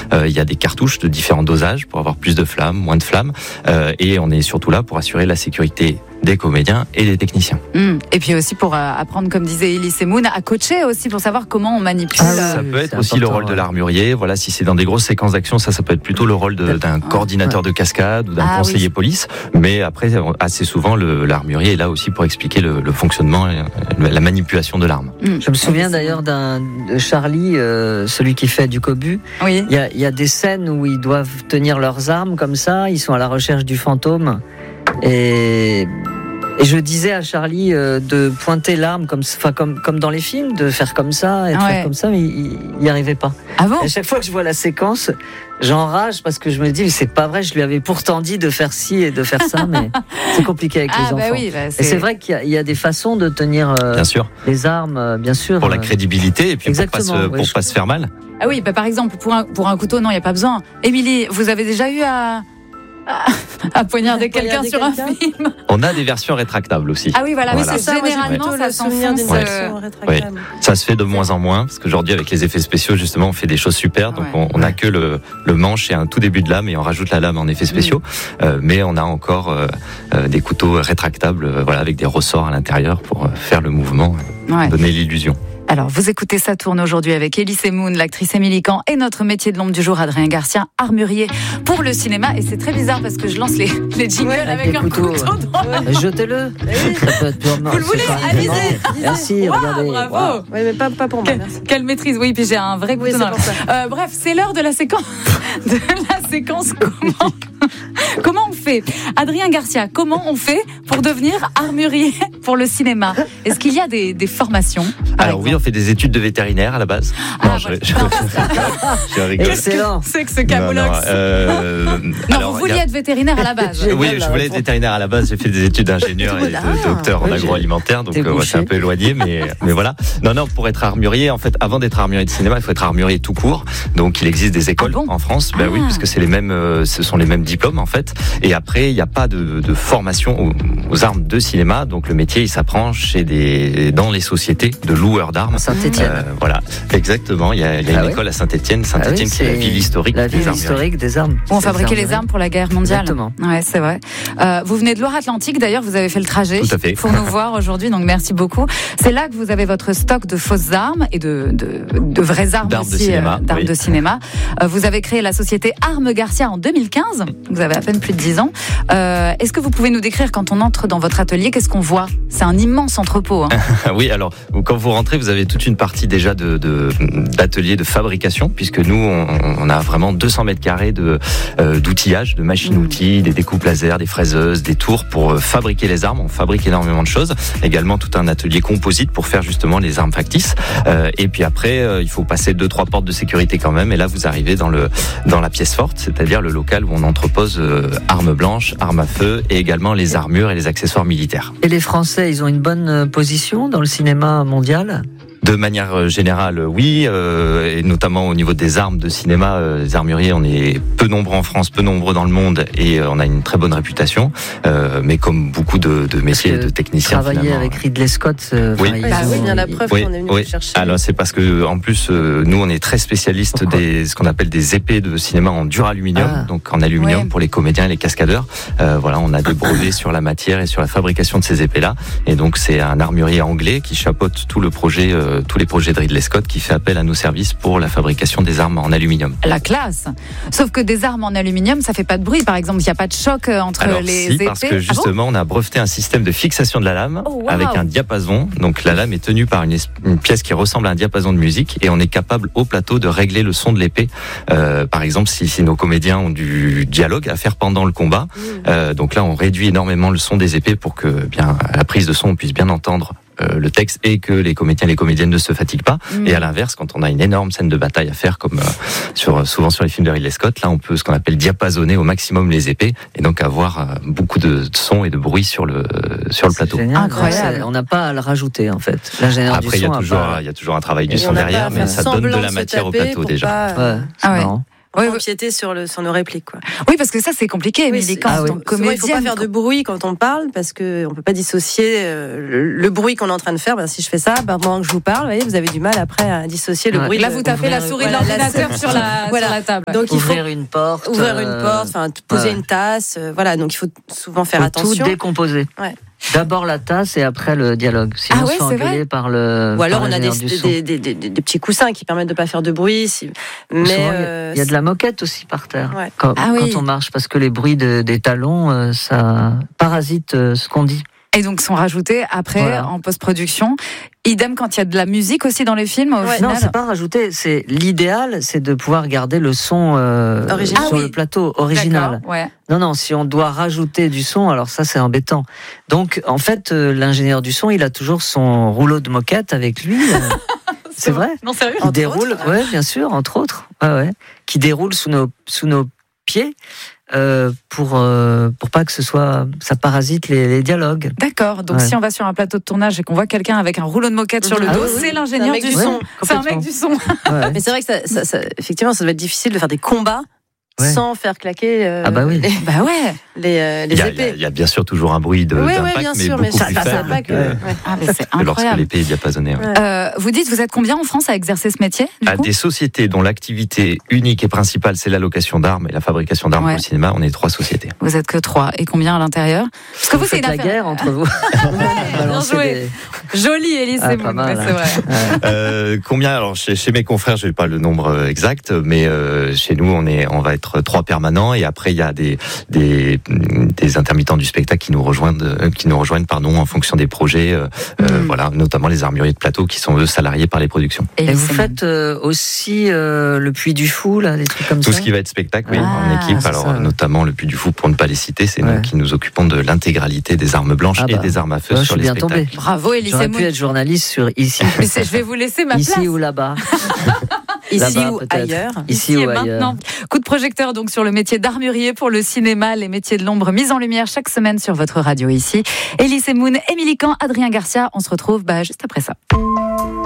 Il y a des cartouches de différents dosages pour avoir plus de flammes, moins de flammes. Et on est surtout là pour assurer la sécurité des comédiens et des techniciens. Et puis aussi pour apprendre, comme disait Elise Moon, à coacher aussi pour savoir comment on manipule. Ça peut être aussi le rôle de l'armurier. Voilà, si c'est dans des grosses séquences d'action, ça peut être plutôt le rôle d'un coordinateur de cascade ou d'un conseiller police. Mais après, assez souvent, l'armurier est là aussi pour expliquer le fonctionnement et la manipulation de l'arme. Je me souviens d'ailleurs de Charlie, celui qui fait du cobu. Oui. Il y a des scènes où ils doivent tenir leurs armes comme ça, ils sont à la recherche du fantôme. Et je disais à Charlie de pointer l'arme comme dans les films, de faire comme ça et de faire comme ça, mais il n'y arrivait pas. Ah bon ? À chaque fois que je vois la séquence, j'enrage parce que je me dis mais c'est pas vrai, je lui avais pourtant dit de faire ci et de faire ça, mais c'est compliqué avec les enfants. Et c'est vrai qu'il y a des façons de tenir bien sûr. Les armes, bien sûr. Pour la crédibilité et puis pour pas se faire mal. Ah oui, par exemple, pour un couteau, non, il n'y a pas besoin. Émilie, vous avez déjà eu à poignarder quelqu'un sur un film. On a des versions rétractables aussi. Ah oui, voilà. Oui, c'est ça. Généralement, ça s'enfonce. Oui. Ça se fait de moins en moins, parce qu'aujourd'hui, avec les effets spéciaux, justement, on fait des choses super. Donc, on n'a que le manche et un tout début de lame, et on rajoute la lame en effets spéciaux. Mais on a encore des couteaux rétractables, avec des ressorts à l'intérieur pour faire le mouvement, donner l'illusion. Alors, vous écoutez Ça tourne aujourd'hui avec Elise Moon, l'actrice Émilie Kahn et notre métier de l'ombre du jour, Adrien Garcia, armurier pour le cinéma. Et c'est très bizarre parce que je lance les jingles avec un couteau. Jetez-le. Ça peut être purement. Vous le voulez ? Allez-y. Merci, regardez. Bravo. Oui, mais pas pour moi, merci. Quelle maîtrise. Oui, puis j'ai un vrai couteau dans la... Bref, c'est l'heure de la séquence. Comment on fait ? Adrien Garcia, comment on fait pour devenir armurier pour le cinéma ? Est-ce qu'il y a des formations ? Alors oui, on fait des études de vétérinaire à la base. Je rigole. Excellent. C'est que ce camoulox. Non, vous vouliez être vétérinaire à la base. Oui, je voulais être vétérinaire à la base. J'ai fait des études d'ingénieur et de docteur en agroalimentaire, donc c'est un peu éloigné, mais voilà. Non, pour être armurier, en fait, avant d'être armurier de cinéma, il faut être armurier tout court. Donc il existe des écoles en France. Oui, parce que c'est ce sont les mêmes diplômes en fait. Et après, il n'y a pas de formation aux armes de cinéma. Donc le métier, il s'apprend dans les sociétés de loueurs d'armes. Saint-Étienne. Voilà, exactement. Il y a une école à Saint-Étienne. Saint-Étienne, qui est la ville historique. La ville historique des armes. Où on fabriquait les armes pour la guerre mondiale. Exactement. Ouais, c'est vrai. Vous venez de Loire-Atlantique. D'ailleurs, vous avez fait le trajet pour nous voir aujourd'hui. Donc merci beaucoup. C'est là que vous avez votre stock de fausses armes et de vraies armes d'armes aussi, d'armes de cinéma. Vous avez créé la société Armes Garcia en 2015. Vous avez à peine plus de 10 ans. Est-ce que vous pouvez nous décrire quand on entre dans votre atelier, qu'est-ce qu'on voit ? C'est un immense entrepôt. Oui, alors quand vous rentrez, vous avez toute une partie déjà d'atelier de fabrication, puisque nous, on a vraiment 200 mètres carrés d'outillage, de machines-outils, des découpes laser, des fraiseuses, des tours pour fabriquer les armes. On fabrique énormément de choses. Également tout un atelier composite pour faire justement les armes factices. Et puis après, il faut passer 2-3 portes de sécurité quand même. Et là, vous arrivez dans la pièce forte, c'est-à-dire le local où on entrepose armes blanches, armes à feu et également les armures et les accessoires militaires. Et les Français, ils ont une bonne position dans le cinéma mondial ? De manière générale, oui, et notamment au niveau des armes de cinéma, les armuriers, on est peu nombreux en France, peu nombreux dans le monde, et on a une très bonne réputation. Mais comme beaucoup de métiers de techniciens, travailler avec Ridley Scott, il y a la preuve qu'on est venu chercher. Alors c'est parce que en plus, nous, on est très spécialistes ce qu'on appelle des épées de cinéma en duraluminium, donc en aluminium pour les comédiens et les cascadeurs. Voilà, on a des brevets sur la matière et sur la fabrication de ces épées-là, et donc c'est un armurier anglais qui chapeaute tous les projets de Ridley Scott, qui fait appel à nos services pour la fabrication des armes en aluminium. La classe. Sauf que des armes en aluminium, ça fait pas de bruit. Par exemple, il n'y a pas de choc entre les épées. Parce que justement, on a breveté un système de fixation de la lame avec un diapason. Donc la lame est tenue par une pièce qui ressemble à un diapason de musique, et on est capable au plateau de régler le son de l'épée. Par exemple, si nos comédiens ont du dialogue à faire pendant le combat, donc là, on réduit énormément le son des épées pour que, à la prise de son, on puisse bien entendre le texte et que les comédiens et les comédiennes ne se fatiguent pas. Et à l'inverse, quand on a une énorme scène de bataille à faire, comme souvent sur les films de Ridley Scott, là on peut ce qu'on appelle diapasonner au maximum les épées et donc avoir beaucoup de son et de bruit sur le plateau. Génial. Incroyable. On n'a pas à le rajouter en fait. L'ingénieur du son. Après il y a toujours un travail du son derrière, mais ça donne de la matière au plateau déjà. Ah ouais. empiéter sur nos répliques, quoi. Oui, parce que ça, c'est compliqué, Émilie, quand on comédienne. Il ne faut pas faire de bruit quand on parle, parce qu'on ne peut pas dissocier le bruit qu'on est en train de faire. Si je fais ça, pendant que je vous parle, vous avez du mal après à dissocier le bruit. Là, vous tapez la souris de l'ordinateur sur la table. Donc, ouvrir une porte, poser une tasse. Donc il faut souvent faire attention. Tout décomposer. Ouais. D'abord la tasse et après le dialogue. Sinon, on se fait engueuler par le. Ou alors on a des petits coussins qui permettent de ne pas faire de bruit. Mais il y a de la moquette aussi par terre quand on marche, parce que les bruits des talons, ça parasite ce qu'on dit. Et donc sont rajoutés après en post-production. Idem quand il y a de la musique aussi dans les films. Non, c'est pas rajouté. C'est l'idéal, c'est de pouvoir garder le son sur le plateau original. Non, si on doit rajouter du son, alors ça c'est embêtant. Donc en fait, l'ingénieur du son, il a toujours son rouleau de moquette avec lui. C'est vrai. Non, sérieux. Qui déroule, bien sûr, entre autres. Qui déroule sous nos pieds. Pour pas que ça parasite les dialogue. D'accord. Donc si on va sur un plateau de tournage et qu'on voit quelqu'un avec un rouleau de moquette sur le dos, c'est l'ingénieur du son. C'est un mec du son. Mais c'est vrai que ça, effectivement, ça doit être difficile de faire des combats sans faire claquer les épées. Il y a bien sûr toujours un bruit d'impact, bien mais sûr, beaucoup plus faible que lorsque l'épée est diapasonnée. Vous dites, vous êtes combien en France à exercer ce métier Des sociétés dont l'activité unique et principale, c'est la location d'armes et la fabrication d'armes pour le cinéma, on est 3 sociétés. Vous êtes que 3. Et combien à l'intérieur? Parce que vous c'est la guerre entre vous. Bien joué. Joli, Élie, c'est bon. C'est vrai. Combien? Alors, chez mes confrères, je n'ai pas le nombre exact, mais chez nous, on va être 3 permanents, et après, il y a des intermittents du spectacle qui nous rejoignent en fonction des projets, notamment les armuriers de plateau qui sont eux salariés par les productions. Et vous faites aussi le Puy du Fou, là, des trucs comme ça? Tout ce qui va être spectacle, en équipe. Alors, notamment le Puy du Fou, pour ne pas les citer, c'est nous qui nous occupons de l'intégralité des armes blanches et des armes à feu sur les spectacles. Tombé. Bravo, Élie. J'aurais pu être journaliste sur ici. Je vais vous laisser ma place. Ici ou là-bas. Ici ou ailleurs. Ici ou maintenant. Coup de projecteur donc sur le métier d'armurier pour le cinéma, les métiers de l'ombre mis en lumière chaque semaine sur votre radio ici. Élie Semoun, Émilie Caen, Adrien Garcia, on se retrouve juste après ça.